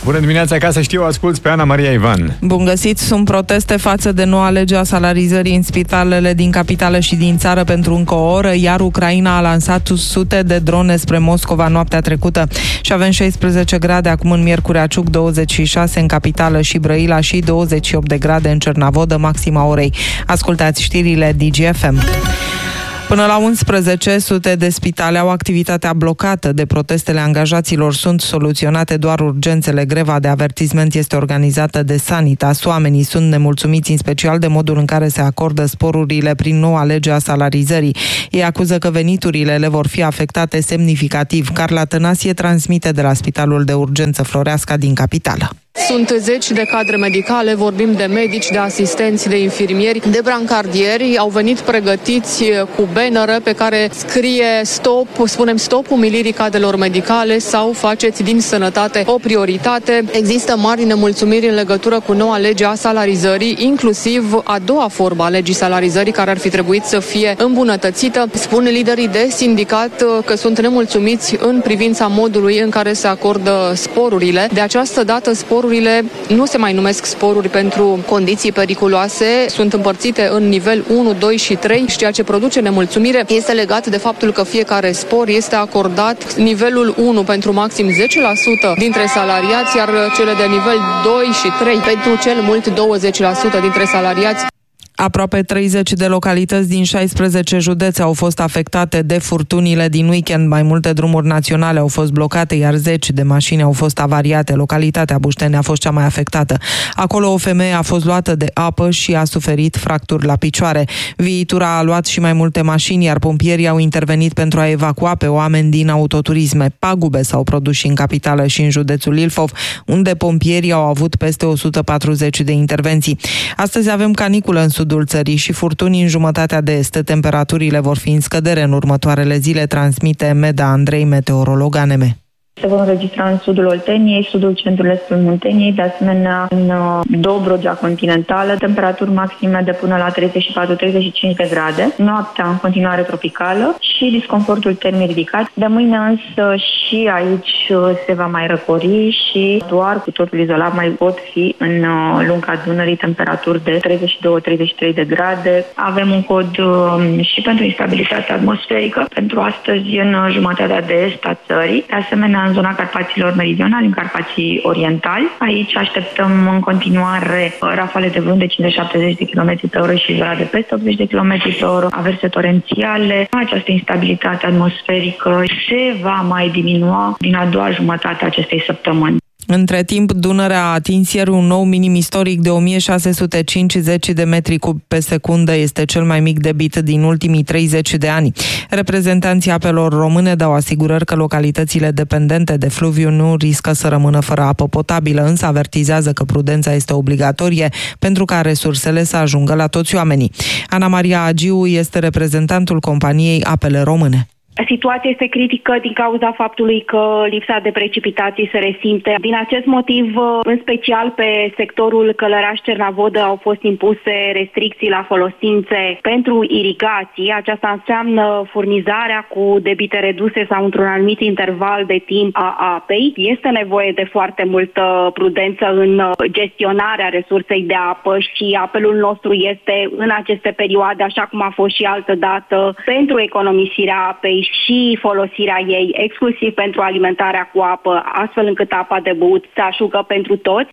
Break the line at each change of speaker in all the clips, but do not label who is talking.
Bună dimineața, ca să știu, asculți pe Ana Maria Ivan.
Bun găsit, sunt proteste față de noua lege a salarizării în spitalele din capitală și din țară pentru încă o oră, iar Ucraina a lansat sute de drone spre Moscova noaptea trecută și avem 16 grade acum în Miercurea Ciuc, 26 în capitală și Brăila și 28 de grade în Cernavodă, maxima orei. Ascultați știrile DGFM. Până la 11, sute de spitale au activitatea blocată de protestele angajaților. Sunt soluționate doar urgențele. Greva de avertisment este organizată de Sanitas. Oamenii sunt nemulțumiți în special de modul în care se acordă sporurile prin noua lege a salarizării. Ei acuză că veniturile le vor fi afectate semnificativ. Carla Tănasie transmite de la Spitalul de Urgență Floreasca din capitală.
Sunt zeci de cadre medicale, vorbim de medici, de asistenți, de infirmieri, de brancardieri. Au venit pregătiți cu bannere pe care scrie stop, spunem stop umilirii cadrelor medicale sau faceți din sănătate o prioritate. Există mari nemulțumiri în legătură cu noua lege a salarizării, inclusiv a doua formă a legii salarizării care ar fi trebuit să fie îmbunătățită. Spun liderii de sindicat că sunt nemulțumiți în privința modului în care se acordă sporurile. De această dată sporurile nu se mai numesc sporuri pentru condiții periculoase, sunt împărțite în nivel 1, 2 și 3 și ceea ce produce nemulțumire este legat de faptul că fiecare spor este acordat nivelul 1 pentru maxim 10% dintre salariați, iar cele de nivel 2 și 3 pentru cel mult 20% dintre salariați.
Aproape 30 de localități din 16 județe au fost afectate de furtunile din weekend. Mai multe drumuri naționale au fost blocate, iar zeci de mașini au fost avariate. Localitatea Bușteni a fost cea mai afectată. Acolo o femeie a fost luată de apă și a suferit fracturi la picioare. Viitura a luat și mai multe mașini, iar pompierii au intervenit pentru a evacua pe oameni din autoturisme. Pagube s-au produs și în capitală și în județul Ilfov, unde pompierii au avut peste 140 de intervenții. Astăzi avem caniculă în sudul țării și furtuni în jumătatea de est. Temperaturile vor fi în scădere în următoarele zile, transmite Meda Andrei, meteorolog ANM.
Se vor înregistra în sudul Olteniei, sudul centrul-estul Munteniei, de asemenea în Dobrogea continentală, temperaturi maxime de până la 34-35 de grade, noaptea în continuare tropicală și disconfortul termic ridicat. De mâine însă și aici se va mai răcori și doar cu totul izolat mai pot fi în lunga Dunării temperaturi de 32-33 de grade. Avem un cod și pentru instabilitatea atmosferică pentru astăzi în jumătatea de est a țării, de asemenea în zona Carpaților meridionali, în Carpații orientali. Aici așteptăm în continuare rafale de vânt de 50-70 de km pe oră și zona de peste 80 de km pe oră, averse torențiale. Această instabilitate atmosferică se va mai diminua din a doua jumătate a acestei săptămâni.
Între timp, Dunărea a atins ieri un nou minim istoric de 1650 de metri cub pe secundă. Este cel mai mic debit din ultimii 30 de ani. Reprezentanții apelor române dau asigurări că localitățile dependente de fluviu nu riscă să rămână fără apă potabilă, însă avertizează că prudența este obligatorie pentru ca resursele să ajungă la toți oamenii. Ana Maria Agiu este reprezentantul companiei Apele Române.
Situația este critică din cauza faptului că lipsa de precipitații se resimte. Din acest motiv, în special pe sectorul Călăraș-Cernavodă, au fost impuse restricții la folosințe pentru irigații. Aceasta înseamnă furnizarea cu debite reduse sau într-un anumit interval de timp a apei. Este nevoie de foarte multă prudență în gestionarea resursei de apă și apelul nostru este în aceste perioade, așa cum a fost și altă dată, pentru economisirea apei și folosirea ei exclusiv pentru alimentarea cu apă, astfel încât apa de băut se ajungă pentru toți.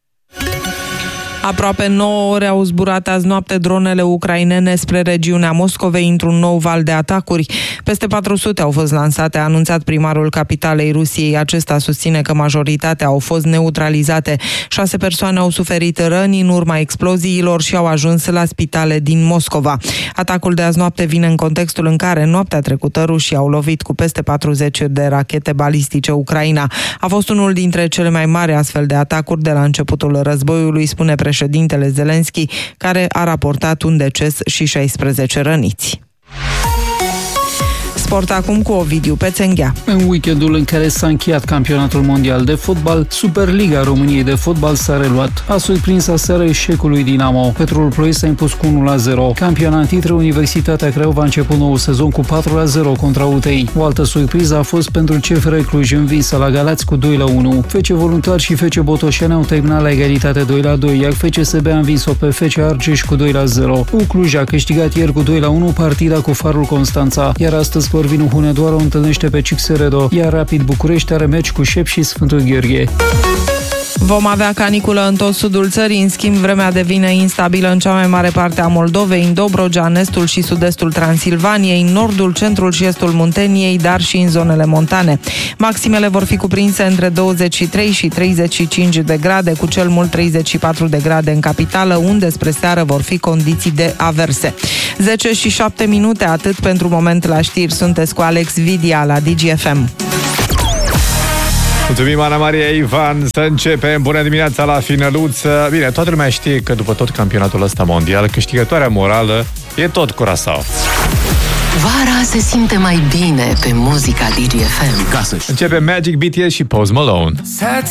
Aproape 9 ore au zburat azi noapte dronele ucrainene spre regiunea Moscovei într-un nou val de atacuri. Peste 400 au fost lansate, a anunțat primarul capitalei Rusiei. Acesta susține că majoritatea au fost neutralizate. 6 persoane au suferit răni în urma exploziilor și au ajuns la spitale din Moscova. Atacul de azi noapte vine în contextul în care noaptea trecută rușii au lovit cu peste 40 de rachete balistice Ucraina. A fost unul dintre cele mai mari astfel de atacuri de la începutul războiului, spune președintele Zelenski, care a raportat un deces și 16 răniți. Sport acum cu Ovidiu Pețenghea.
În weekendul în care s-a încheiat campionatul mondial de fotbal, Superliga României de fotbal s-a reluat. A surprins aseară eșecul lui Dinamo. Petrolul Ploiești s-a impus cu 1-0. Campionat titră, Universitatea Craiova a început nou sezon cu 4-0 contra UTI. O altă surpriză a fost pentru CFR Cluj, învinsă la Galați cu 2-1. FC Voluntari și FC Botoșani au terminat la egalitate 2-2, iar FCSB a învins-o pe FC Argeș cu 2-0. Cluj a câștigat ieri cu 2-1 partida cu Farul Constanța, iar astăzi Corvinul Hunedoara o întâlnește pe Cixeredo, iar Rapid București are meci cu Șep și Sfântul Gheorghe.
Vom avea caniculă în tot sudul țării, în schimb vremea devine instabilă în cea mai mare parte a Moldovei, în Dobrogea, în estul și sud-estul Transilvaniei, în nordul, centrul și estul Munteniei, dar și în zonele montane. Maximele vor fi cuprinse între 23 și 35 de grade, cu cel mult 34 de grade în capitală, unde spre seară vor fi condiții de averse. 10 și 7 minute, atât pentru moment la știri. Sunteți cu Alex Vidia la DGFM.
Mulțumim, Ana Maria Ivan. Să începem. Bună dimineața la finăluță. Bine, toată lumea știe că după tot campionatul ăsta mondial, câștigătoarea morală e tot Curaçao.
Vara se simte mai bine pe muzica DGFM.
Începe Magic, BTS și Post Malone.
Sad